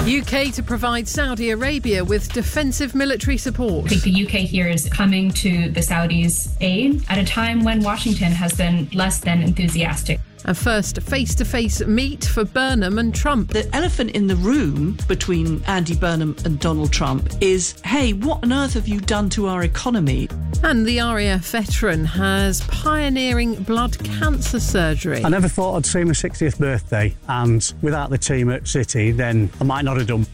UK to provide Saudi Arabia with defensive military support. I think the UK here is coming to the Saudis' aid at a time when Washington has been less than enthusiastic. A first face-to-face meet for Burnham and Trump. The elephant in the room between Andy Burnham and Donald Trump is, hey, what on earth have you done to our economy? And the RAF veteran has pioneering blood cancer surgery. I never thought I'd see my 60th birthday, and without the team at City, then I might not have done.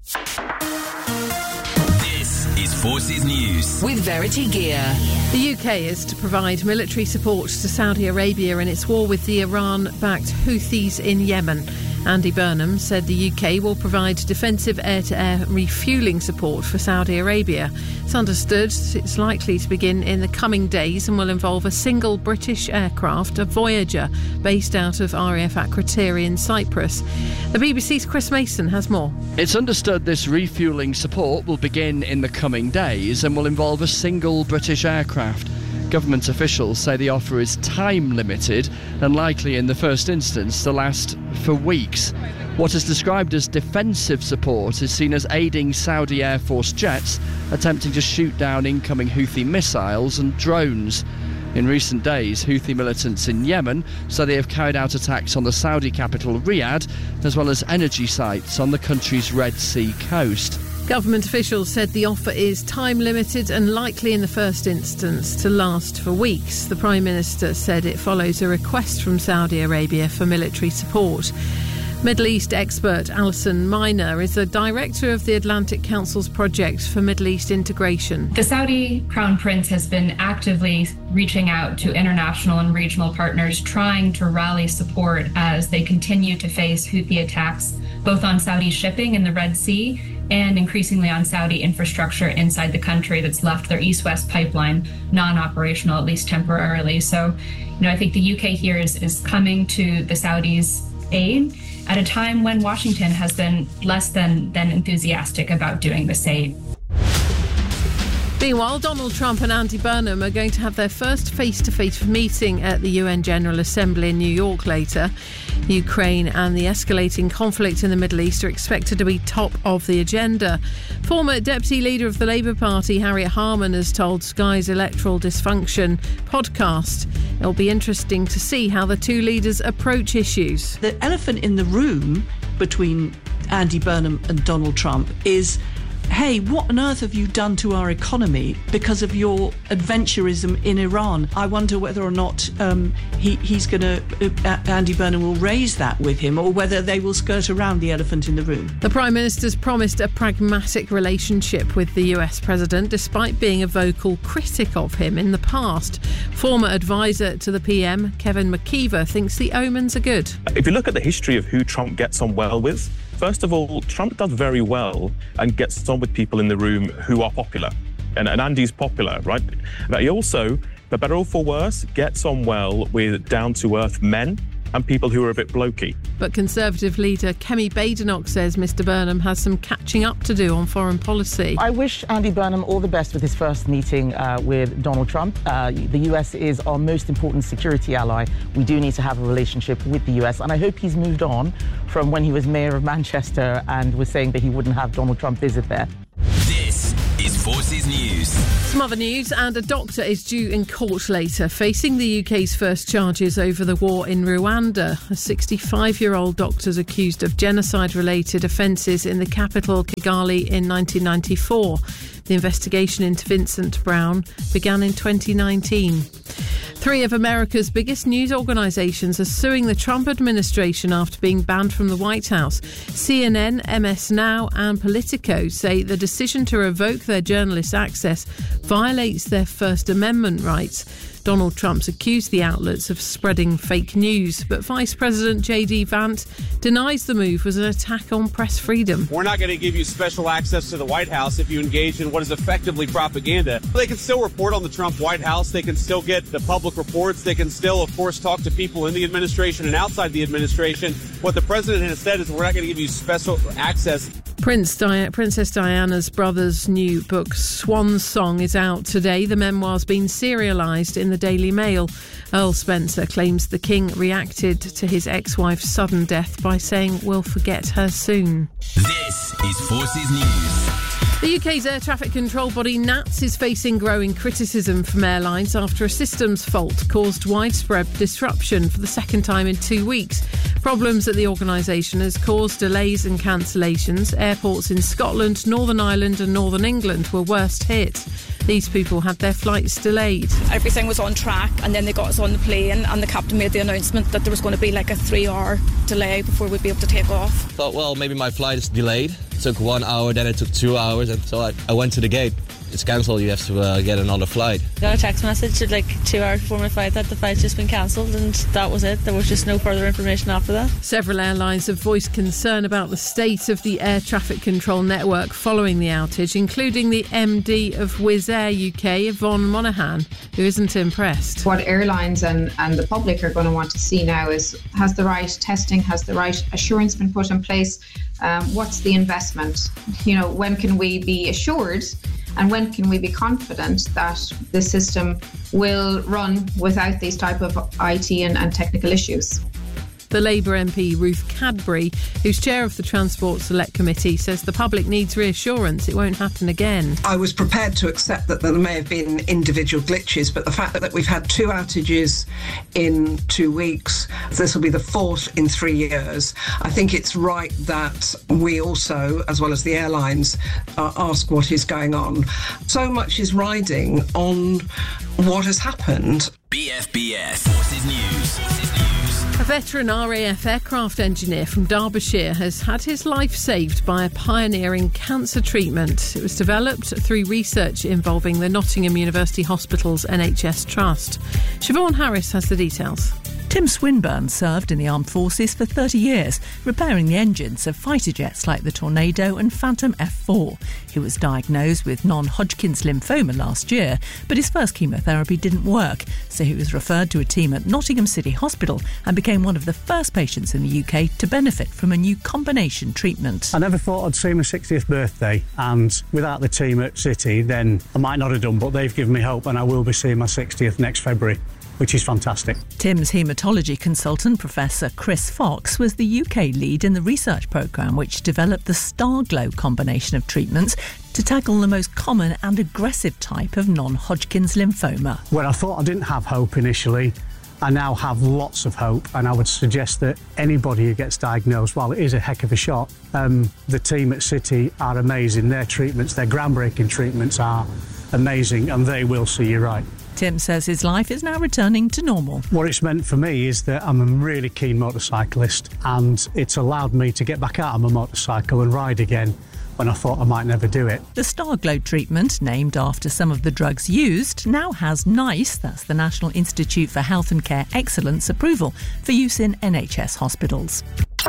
This is Forces News with Verity Gear. The UK is to provide military support to Saudi Arabia in its war with the Iran-backed Houthis in Yemen. Andy Burnham said the UK will provide defensive air-to-air refuelling support for Saudi Arabia. It's understood it's likely to begin in the coming days and will involve a single British aircraft, a Voyager, based out of RAF Akrotiri in Cyprus. The BBC's Chris Mason has more. It's understood this refuelling support will begin in the coming days and will involve a single British aircraft. Government officials say the offer is time-limited and likely in the first instance to last for weeks. What is described as defensive support is seen as aiding Saudi Air Force jets attempting to shoot down incoming Houthi missiles and drones. In recent days, Houthi militants in Yemen say they have carried out attacks on the Saudi capital Riyadh, as well as energy sites on the country's Red Sea coast. Government officials said the offer is time-limited and likely in the first instance to last for weeks. The Prime Minister said it follows a request from Saudi Arabia for military support. Middle East expert Alison Miner is the director of the Atlantic Council's project for Middle East integration. The Saudi Crown Prince has been actively reaching out to international and regional partners, trying to rally support as they continue to face Houthi attacks, both on Saudi shipping in the Red Sea and increasingly on Saudi infrastructure inside the country that's left their east-west pipeline non-operational, at least temporarily. So, I think the UK here is coming to the Saudis' aid at a time when Washington has been less than enthusiastic about doing the same. Meanwhile, Donald Trump and Andy Burnham are going to have their first face-to-face meeting at the UN General Assembly in New York later. Ukraine and the escalating conflict in the Middle East are expected to be top of the agenda. Former Deputy Leader of the Labour Party, Harriet Harman, has told Sky's Electoral Dysfunction podcast it'll be interesting to see how the two leaders approach issues. The elephant in the room between Andy Burnham and Donald Trump is, hey, what on earth have you done to our economy because of your adventurism in Iran? I wonder whether or not Andy Burnham will raise that with him, or whether they will skirt around the elephant in the room. The Prime Minister's promised a pragmatic relationship with the US President, despite being a vocal critic of him in the past. Former advisor to the PM, Kevin McKeever, thinks the omens are good. If you look at the history of who Trump gets on well with, first of all, Trump does very well and gets on with people in the room who are popular. And Andy's popular, right? But he also, for better or for worse, gets on well with down-to-earth men and people who are a bit blokey. But Conservative leader Kemi Badenoch says Mr Burnham has some catching up to do on foreign policy. I wish Andy Burnham all the best with his first meeting with Donald Trump. The US is our most important security ally. We do need to have a relationship with the US, and I hope he's moved on from when he was mayor of Manchester and was saying that he wouldn't have Donald Trump visit there. This is Forces News. Some other news, and a doctor is due in court later, facing the UK's first charges over the war in Rwanda. A 65-year-old doctor is accused of genocide-related offences in the capital, Kigali, in 1994. The investigation into Vincent Brown began in 2019. Three of America's biggest news organisations are suing the Trump administration after being banned from the White House. CNN, MS Now and Politico say the decision to revoke their journalist access violates their First Amendment rights. Donald Trump's accused the outlets of spreading fake news, but Vice President J.D. Vance denies the move was an attack on press freedom. We're not going to give you special access to the White House if you engage in what is effectively propaganda. They can still report on the Trump White House. They can still get the public reports. They can still, of course, talk to people in the administration and outside the administration. What the president has said is we're not going to give you special access. Princess Diana's brother's new book, Swan Song, is out today. The memoir's been serialised in the Daily Mail. Earl Spencer claims the king reacted to his ex-wife's sudden death by saying, "We'll forget her soon." This is Forces News. The UK's air traffic control body NATS is facing growing criticism from airlines after a systems fault caused widespread disruption for the second time in 2 weeks. Problems at the organisation has caused delays and cancellations. Airports in Scotland, Northern Ireland and Northern England were worst hit. These people had their flights delayed. Everything was on track and then they got us on the plane and the captain made the announcement that there was going to be like a 3-hour delay before we'd be able to take off. Thought, well, maybe my flight is delayed. It took 1 hour, then it took 2 hours, and so I went to the gate. It's cancelled, you have to get another flight. Got a text message at like 2 hours before my flight that the flight's just been cancelled, and that was it. There was just no further information after that. Several airlines have voiced concern about the state of the air traffic control network following the outage, including the MD of Wizz Air UK, Yvonne Monaghan, who isn't impressed. What airlines and the public are going to want to see now is, has the right testing, has the right assurance been put in place? What's the investment? You know, when can we be assured and when can we be confident that the system will run without these type of IT and technical issues? The Labour MP Ruth Cadbury, who's chair of the Transport Select Committee, says the public needs reassurance it won't happen again. I was prepared to accept that there may have been individual glitches, but the fact that we've had 2 outages in 2 weeks, this will be the 4th in 3 years, I think it's right that we also, as well as the airlines, ask what is going on. So much is riding on what has happened. BFBS Forces News. A veteran RAF aircraft engineer from Derbyshire has had his life saved by a pioneering cancer treatment. It was developed through research involving the Nottingham University Hospital's NHS Trust. Siobhan Harris has the details. Tim Swinburne served in the armed forces for 30 years, repairing the engines of fighter jets like the Tornado and Phantom F4. He was diagnosed with non-Hodgkin's lymphoma last year, but his first chemotherapy didn't work, so he was referred to a team at Nottingham City Hospital and became one of the first patients in the UK to benefit from a new combination treatment. I never thought I'd see my 60th birthday, and without the team at City, then I might not have done, but they've given me hope, and I will be seeing my 60th next February, which is fantastic. Tim's haematology consultant, Professor Chris Fox, was the UK lead in the research programme which developed the StarGlow combination of treatments to tackle the most common and aggressive type of non-Hodgkin's lymphoma. When I thought I didn't have hope initially, I now have lots of hope, and I would suggest that anybody who gets diagnosed, while it is a heck of a shot, the team at City are amazing. Their treatments, their groundbreaking treatments are amazing, and they will see you right. Tim says his life is now returning to normal. What it's meant for me is that I'm a really keen motorcyclist, and it's allowed me to get back out on my motorcycle and ride again when I thought I might never do it. The StarGlow treatment, named after some of the drugs used, now has NICE, that's the National Institute for Health and Care Excellence, approval for use in NHS hospitals.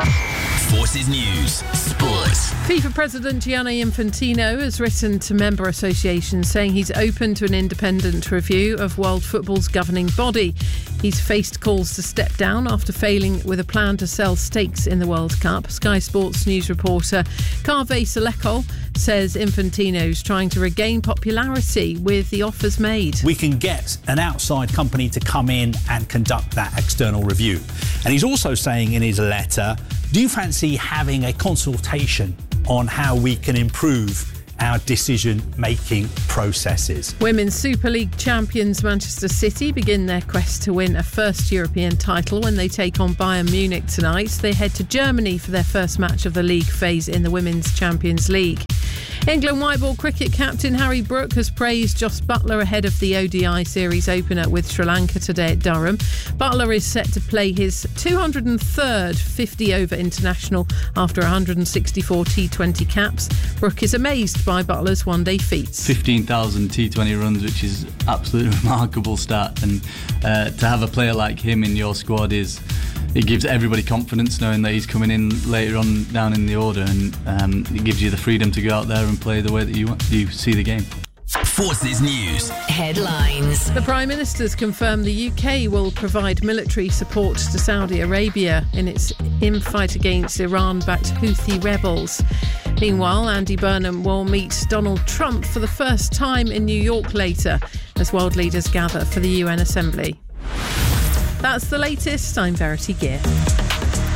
Forces News Sports. FIFA President Gianni Infantino has written to member associations saying he's open to an independent review of world football's governing body. He's faced calls to step down after failing with a plan to sell stakes in the World Cup. Sky Sports News reporter Kaveh Saleko says Infantino's trying to regain popularity with the offers made. We can get an outside company to come in and conduct that external review. And he's also saying in his letter, do you fancy having a consultation on how we can improve our decision-making processes? Women's Super League champions Manchester City begin their quest to win a first European title when they take on Bayern Munich tonight. They head to Germany for their first match of the league phase in the Women's Champions League. England white ball cricket captain Harry Brook has praised Jos Buttler ahead of the ODI series opener with Sri Lanka today at Durham. Buttler is set to play his 203rd 50-over international after 164 T20 caps. Brook is amazed by Buttler's one-day feats. 15,000 T20 runs, which is absolutely remarkable stat, and to have a player like him in your squad it gives everybody confidence knowing that he's coming in later on down in the order, and it gives you the freedom to go out there and play the way that you see the game. Forces News Headlines. The Prime Minister's confirmed the UK will provide military support to Saudi Arabia in its infight against Iran-backed Houthi rebels. Meanwhile, Andy Burnham will meet Donald Trump for the first time in New York later as world leaders gather for the UN Assembly. That's the latest. I'm Verity Gear.